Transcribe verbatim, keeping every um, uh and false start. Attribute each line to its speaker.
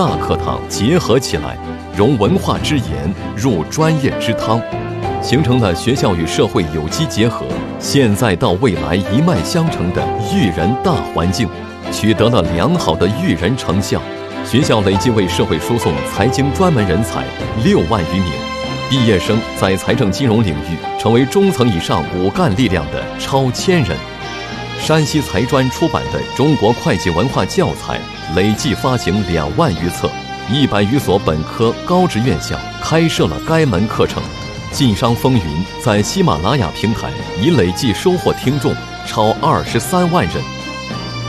Speaker 1: 大课堂结合起来，融文化之言入专业之汤，形成了学校与社会有机结合、现在到未来一脉相承的育人大环境，取得了良好的育人成效。学校累计为社会输送财经专门人才六万余名，毕业生在财政金融领域成为中层以上骨干力量的超千人。山西财专出版的中国会计文化教材累计发行两万余册，一百余所本科高职院校开设了该门课程。晋商风云在喜马拉雅平台已累计收获听众超二十三万人。